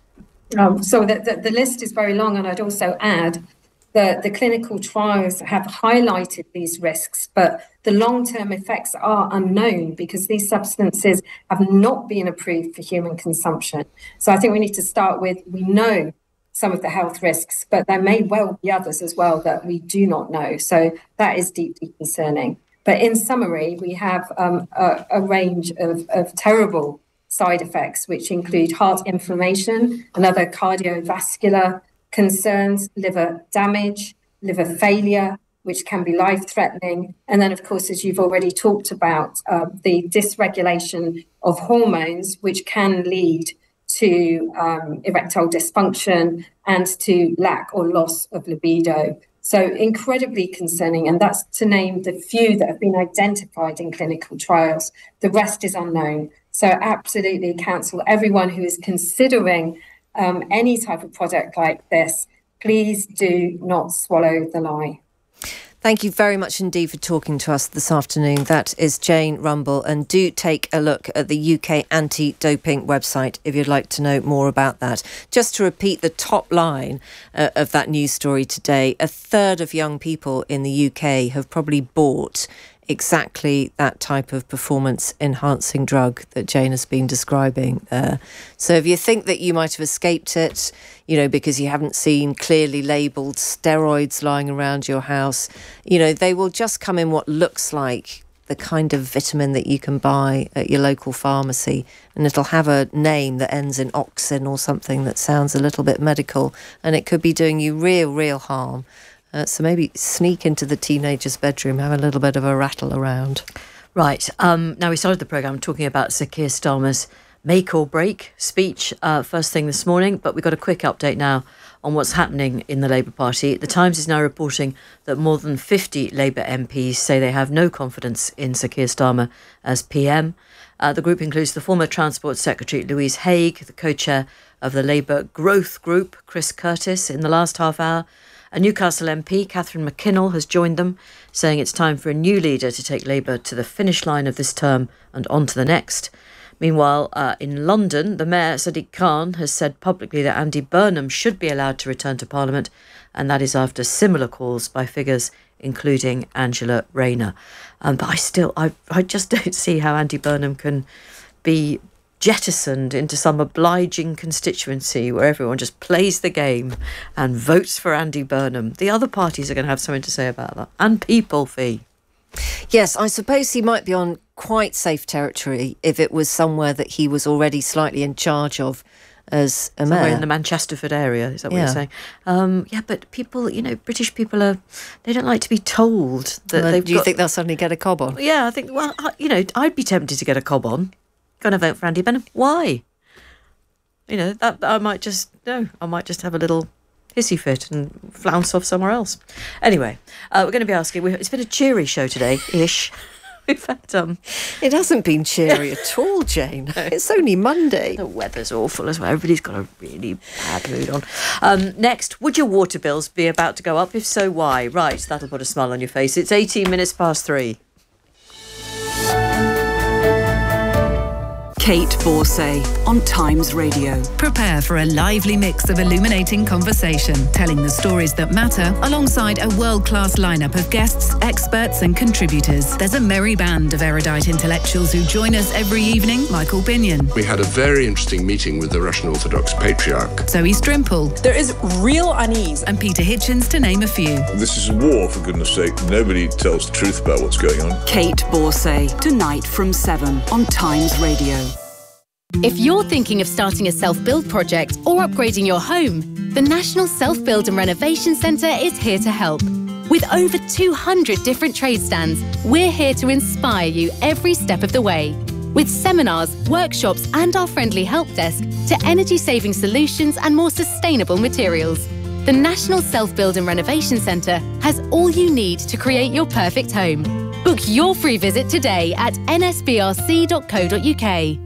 So the list is very long, and I'd also add that the clinical trials have highlighted these risks, but the long-term effects are unknown because these substances have not been approved for human consumption. So I think we need to start with, we know some of the health risks, but there may well be others as well that we do not know. So that is deeply concerning. But in summary, we have a range of terrible side effects, which include heart inflammation and other cardiovascular concerns, liver damage, liver failure, which can be life-threatening. And then, of course, as you've already talked about, the dysregulation of hormones, which can lead to erectile dysfunction and to lack or loss of libido. So incredibly concerning, and that's to name the few that have been identified in clinical trials. The rest is unknown. So absolutely counsel everyone who is considering any type of product like this, please do not swallow the lie. Thank you very much indeed for talking to us this afternoon. That is Jane Rumble, and do take a look at the UK anti-doping website if you'd like to know more about that. Just to repeat the top line of that news story today, a third of young people in the UK have probably bought exactly that type of performance-enhancing drug that Jane has been describing there. So if you think that you might have escaped it, because you haven't seen clearly labelled steroids lying around your house, they will just come in what looks like the kind of vitamin that you can buy at your local pharmacy, and it'll have a name that ends in oxin or something that sounds a little bit medical, and it could be doing you real harm. So maybe sneak into the teenager's bedroom, have a little bit of a rattle around. Right. Now, we started the programme talking about Sir Keir Starmer's make or break speech first thing this morning, but we've got a quick update now on what's happening in the Labour Party. The Times is now reporting that more than 50 Labour MPs say they have no confidence in Sir Keir Starmer as PM. The group includes the former Transport Secretary Louise Haigh, the co-chair of the Labour Growth Group, Chris Curtis, in the last half hour. A Newcastle MP, Catherine McKinnell, has joined them, saying it's time for a new leader to take Labour to the finish line of this term and on to the next. Meanwhile, in London, the Mayor, Sadiq Khan, has said publicly that Andy Burnham should be allowed to return to Parliament, and that is after similar calls by figures including Angela Rayner. But I just don't see how Andy Burnham can be jettisoned into some obliging constituency where everyone just plays the game and votes for Andy Burnham. The other parties are going to have something to say about that. And people, Fee. Yes, I suppose he might be on quite safe territory if it was somewhere that he was already slightly in charge of as a mayor. Somewhere in the Manchesterford area, is that what you're saying? Yeah, but people, British people they don't like to be told that Do you think they'll suddenly get a cob on? Yeah, I think, I'd be tempted to get a cob on. Going to vote for Andy Burnham. Why? I might just have a little hissy fit and flounce off somewhere else. Anyway, we're going to be asking. It's been a cheery show today, ish. We've had It hasn't been cheery at all, Jane. It's only Monday. The weather's awful as well. Everybody's got a really bad mood on. Next, would your water bills be about to go up? If so, why? Right, that'll put a smile on your face. It's 18 minutes past 3. Kate Borsay on Times Radio. Prepare for a lively mix of illuminating conversation, telling the stories that matter alongside a world-class lineup of guests, experts and contributors. There's a merry band of erudite intellectuals who join us every evening. Michael Binion. We had a very interesting meeting with the Russian Orthodox Patriarch. Zoe Strimple. There is real unease. And Peter Hitchens, to name a few. This is war, for goodness sake. Nobody tells the truth about what's going on. Kate Borsay, tonight from 7 on Times Radio. If you're thinking of starting a self-build project or upgrading your home, the National Self-Build and Renovation Centre is here to help. With over 200 different trade stands, we're here to inspire you every step of the way. With seminars, workshops and our friendly help desk to energy-saving solutions and more sustainable materials. The National Self-Build and Renovation Centre has all you need to create your perfect home. Book your free visit today at nsbrc.co.uk.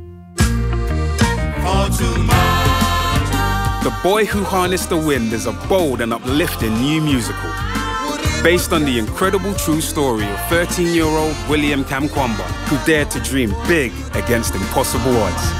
The Boy Who Harnessed the Wind is a bold and uplifting new musical based on the incredible true story of 13-year-old William Kamkwamba, who dared to dream big against impossible odds.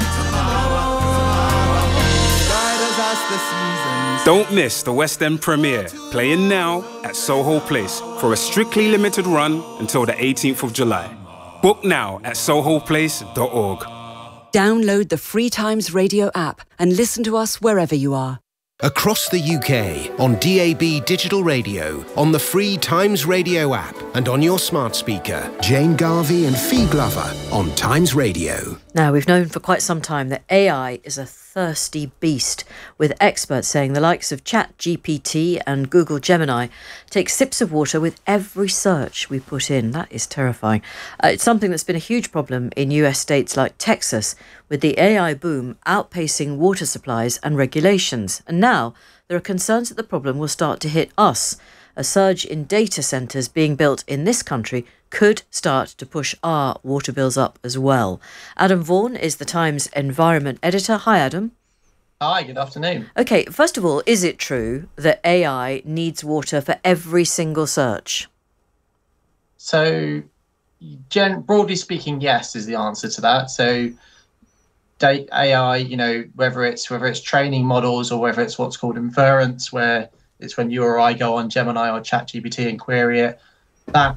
Don't miss the West End premiere, playing now at Soho Place for a strictly limited run until the 18th of July. Book now at sohoplace.org. Download the free Times Radio app and listen to us wherever you are. Across the UK, on DAB Digital Radio, on the free Times Radio app, and on your smart speaker. Jane Garvey and Fee Glover on Times Radio. Now, we've known for quite some time that AI is a thirsty beast, with experts saying the likes of ChatGPT and Google Gemini take sips of water with every search we put in. That is terrifying. It's something that's been a huge problem in US states like Texas, with the AI boom outpacing water supplies and regulations. And now there are concerns that the problem will start to hit us. A surge in data centres being built in this country could start to push our water bills up as well. Adam Vaughan is the Times Environment Editor. Hi, Adam. Hi, good afternoon. OK, first of all, is it true that AI needs water for every single search? So, broadly speaking, yes, is the answer to that. So, AI, whether it's training models or whether it's what's called inference, where it's when you or I go on Gemini or ChatGPT and query it, that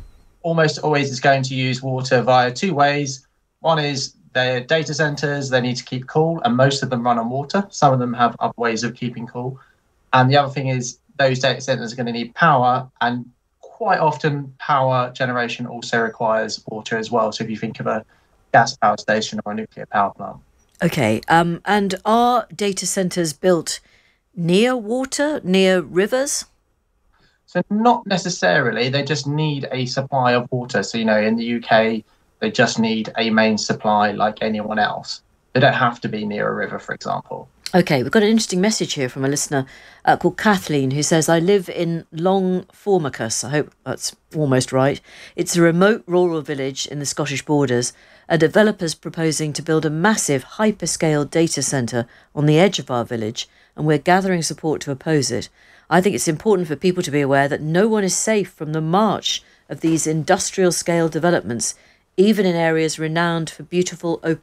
almost always is going to use water via two ways. One is their data centers, they need to keep cool, and most of them run on water. Some of them have other ways of keeping cool. And the other thing is those data centers are going to need power, and quite often power generation also requires water as well. So if you think of a gas power station or a nuclear power plant. Okay, and are data centers built near water, near rivers? So not necessarily, they just need a supply of water. So, in the UK, they just need a main supply like anyone else. They don't have to be near a river, for example. Okay, we've got an interesting message here from a listener called Kathleen, who says, I live in Long Formicus. I hope that's almost right. It's a remote rural village in the Scottish borders. A developer's proposing to build a massive hyperscale data centre on the edge of our village, and we're gathering support to oppose it. I think it's important for people to be aware that no one is safe from the march of these industrial scale developments, even in areas renowned for beautiful open